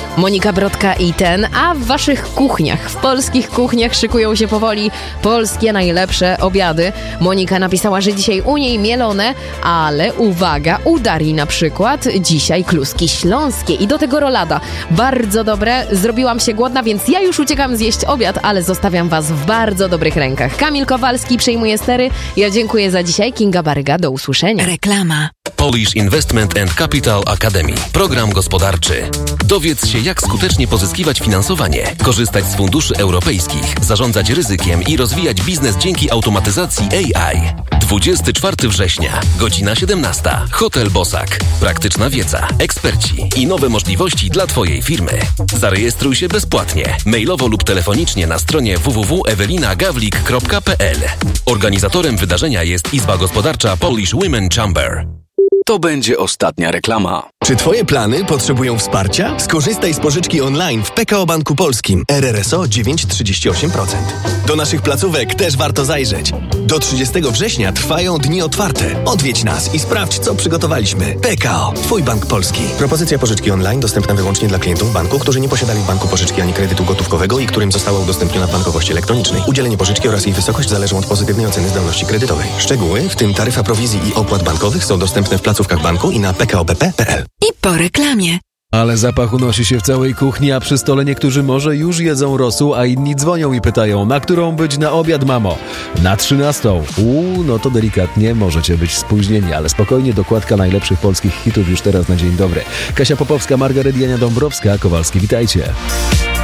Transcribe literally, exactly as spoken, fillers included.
Monika Brodka i ten, a w waszych kuchniach, w polskich kuchniach szykują się powoli polskie najlepsze obiady. Monika napisała, że dzisiaj u niej mielone, ale uwaga, u Darii na przykład dzisiaj kluski śląskie i do tego rolada. Bardzo dobre, zrobiłam się głodna, więc ja już uciekam zjeść obiad, ale zostawiam was w bardzo dobrych rękach. Kamil Kowalski przejmuje stery. Ja dziękuję za dzisiaj. Kinga Baryga, do usłyszenia. Reklama. Polish Investment and Capital Academy. Program gospodarczy. Dowiedz się, jak skutecznie pozyskiwać finansowanie, korzystać z funduszy europejskich, zarządzać ryzykiem i rozwijać biznes dzięki automatyzacji A I. dwudziestego czwartego września, godzina siedemnasta. Hotel Bosak. Praktyczna wiedza, eksperci i nowe możliwości dla Twojej firmy. Zarejestruj się bezpłatnie, mailowo lub telefonicznie na stronie w w w kropka ewelina gawlik kropka p l. Organizatorem wydarzenia jest Izba Gospodarcza Polish Women Chamber. To będzie ostatnia reklama. Czy Twoje plany potrzebują wsparcia? Skorzystaj z pożyczki online w P K O Banku Polskim. R R S O dziewięć przecinek trzydzieści osiem procent. Do naszych placówek też warto zajrzeć. Do trzydziestego września trwają dni otwarte. Odwiedź nas i sprawdź, co przygotowaliśmy. P K O. Twój bank polski. Propozycja pożyczki online dostępna wyłącznie dla klientów banku, którzy nie posiadali w banku pożyczki ani kredytu gotówkowego i którym została udostępniona w bankowości elektronicznej. Udzielenie pożyczki oraz jej wysokość zależą od pozytywnej oceny zdolności kredytowej. Szczegóły, w tym taryfa prowizji i opłat bankowych, są dostępne w placówkach banku i na p k o b p kropka p l. I po reklamie. Ale zapach unosi się w całej kuchni, a przy stole niektórzy może już jedzą rosół, a inni dzwonią i pytają, na którą być na obiad, mamo? Na trzynastą. Uuu, no to delikatnie, możecie być spóźnieni, ale spokojnie, dokładka najlepszych polskich hitów już teraz na dzień dobry. Kasia Popowska, Margaret Jania Dąbrowska, Kowalski, witajcie.